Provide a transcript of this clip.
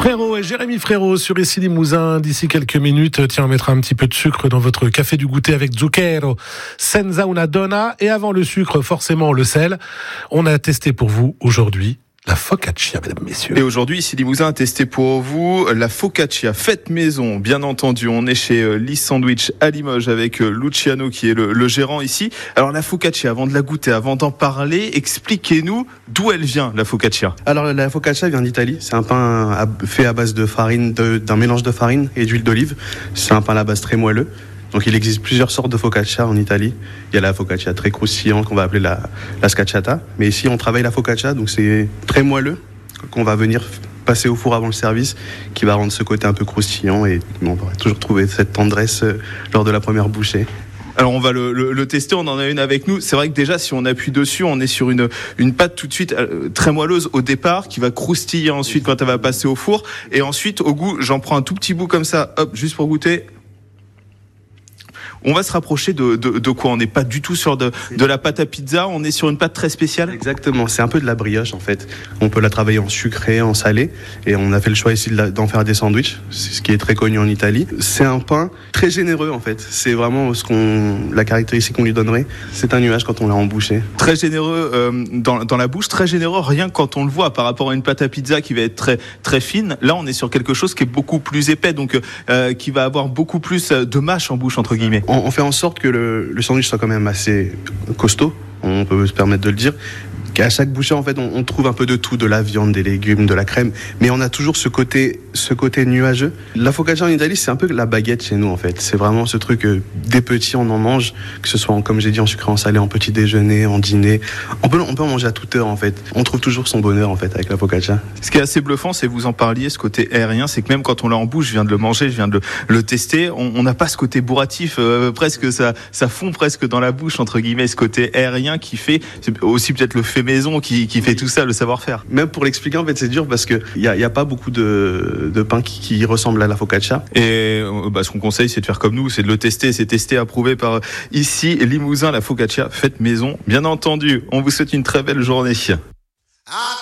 Frérot et Jérémy Frérot sur Ici Limousin. D'ici quelques minutes, tiens, on mettra un petit peu de sucre dans votre café du goûter avec Zucchero, senza una donna. Et avant le sucre, forcément le sel. On a testé pour vous aujourd'hui la focaccia, mesdames, messieurs. Et aujourd'hui, Ici Limousin a testé pour vous la focaccia faite maison. Bien entendu, on est chez Lis Sandwich à Limoges avec Luciano qui est le gérant ici. Alors la focaccia, avant de la goûter, avant d'en parler, expliquez-nous d'où elle vient, la focaccia. Alors la focaccia vient d'Italie. C'est un pain fait à base de farine, d'un mélange de farine et d'huile d'olive. C'est un pain à la base très moelleux. Donc il existe plusieurs sortes de focaccia en Italie. Il y a la focaccia très croustillante qu'on va appeler la scacciata. Mais ici on travaille la focaccia, donc c'est très moelleux qu'on va venir passer au four avant le service, qui va rendre ce côté un peu croustillant et on va toujours trouver cette tendresse lors de la première bouchée. Alors on va le tester, on en a une avec nous. C'est vrai que déjà si on appuie dessus, on est sur une pâte tout de suite très moelleuse au départ, qui va croustiller ensuite quand elle va passer au four. Et ensuite au goût, j'en prends un tout petit bout comme ça, hop, juste pour goûter. On va se rapprocher de quoi ? On n'est pas du tout sur de la pâte à pizza, on est sur une pâte très spéciale. Exactement, c'est un peu de la brioche en fait. On peut la travailler en sucré, en salé, et on a fait le choix ici d'en faire des sandwichs, c'est ce qui est très connu en Italie. C'est un pain très généreux en fait, c'est vraiment la caractéristique qu'on lui donnerait. C'est un nuage quand on l'a embouché. Très généreux dans la bouche, très généreux rien que quand on le voit par rapport à une pâte à pizza qui va être très, très fine. Là on est sur quelque chose qui est beaucoup plus épais, donc qui va avoir beaucoup plus de mâche en bouche entre guillemets. On fait en sorte que le sandwich soit quand même assez costaud, on peut se permettre de le dire. Qu'à chaque bouchée, en fait, on trouve un peu de tout, de la viande, des légumes, de la crème, mais on a toujours ce côté nuageux. La focaccia en Italie, c'est un peu la baguette chez nous, en fait. C'est vraiment ce truc, dès petit, on en mange, que ce soit, comme j'ai dit, en sucré, en salé, en petit déjeuner, en dîner. On peut en manger à toute heure, en fait. On trouve toujours son bonheur, en fait, avec la focaccia. Ce qui est assez bluffant, c'est vous en parliez, ce côté aérien, c'est que même quand on l'a en bouche, je viens de le manger, je viens de le tester, on n'a pas ce côté bourratif, presque, ça fond presque dans la bouche, entre guillemets, ce côté aérien qui fait, c'est aussi peut-être le fait maison qui fait tout ça, le savoir-faire. Même pour l'expliquer, en fait, c'est dur parce que y a pas beaucoup de pain qui ressemble à la focaccia. Et ce qu'on conseille, c'est de faire comme nous, c'est de le tester. C'est testé, approuvé par Ici Limousin, la focaccia faite maison. Bien entendu, on vous souhaite une très belle journée.